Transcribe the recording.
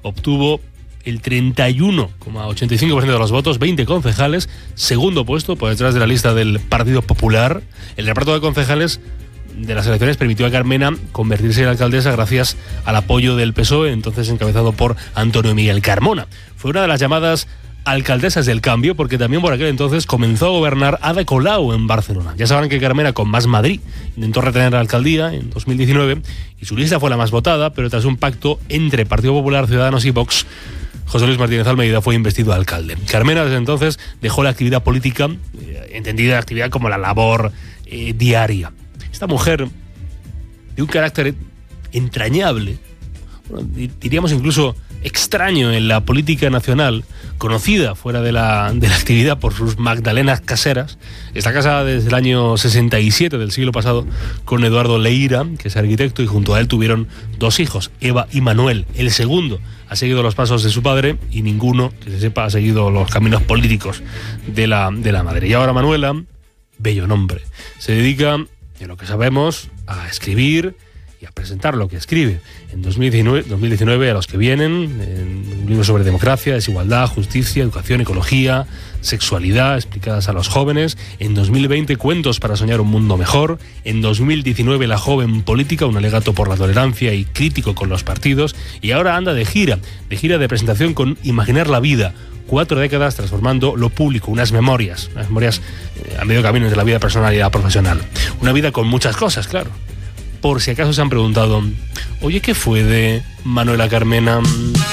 obtuvo el 31,85% de los votos, 20 concejales, segundo puesto por detrás de la lista del Partido Popular. El reparto de concejales de las elecciones permitió a Carmena convertirse en alcaldesa gracias al apoyo del PSOE, entonces encabezado por Antonio Miguel Carmona. Fue una de las llamadas alcaldesas del cambio, porque también por aquel entonces comenzó a gobernar Ada Colau en Barcelona. Ya sabrán que Carmena, con Más Madrid, intentó retener la alcaldía en 2019 y su lista fue la más votada, pero tras un pacto entre Partido Popular, Ciudadanos y Vox, José Luis Martínez Almeida fue investido alcalde. Carmena desde entonces dejó la actividad política, entendida la actividad como la labor diaria. Esta mujer, de un carácter entrañable, bueno, diríamos incluso extraño en la política nacional, conocida fuera de la actividad por sus magdalenas caseras, está casada desde el año 67 del siglo pasado con Eduardo Leira, que es arquitecto, y junto a él tuvieron 2 hijos, Eva y Manuel. El segundo ha seguido los pasos de su padre y ninguno, que se sepa, ha seguido los caminos políticos de la madre. Y ahora Manuela, bello nombre, se dedica, de lo que sabemos, a escribir y a presentar lo que escribe. En 2019 a los que vienen, en un libro sobre democracia, desigualdad, justicia, educación, ecología, sexualidad, explicadas a los jóvenes. En 2020, cuentos para soñar un mundo mejor. En 2019, La joven política, un alegato por la tolerancia y crítico con los partidos. Y ahora anda de gira de presentación con Imaginar la vida. 4 décadas transformando lo público, unas memorias a medio camino entre la vida personal y la profesional. Una vida con muchas cosas, claro. Por si acaso se han preguntado, oye, ¿qué fue de Manuela Carmena?